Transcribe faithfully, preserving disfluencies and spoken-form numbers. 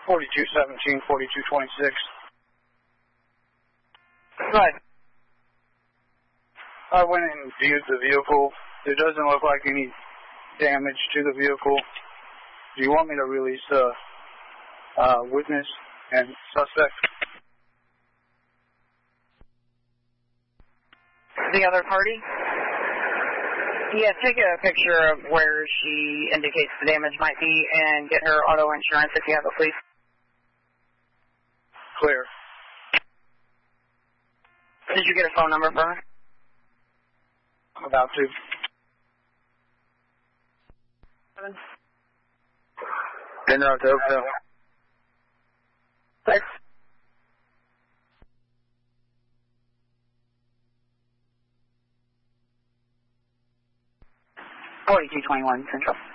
forty-two seventeen, forty-two twenty-six. Go ahead. I went and viewed the vehicle. There doesn't look like any damage to the vehicle. Do you want me to release the uh, witness and suspect? The other party? Yeah, take a picture of where she indicates the damage might be and get her auto insurance if you have it, please. Clear. Did you get a phone number for her? I'm about to. En route to Oakville. Thanks. forty-two twenty-one Central.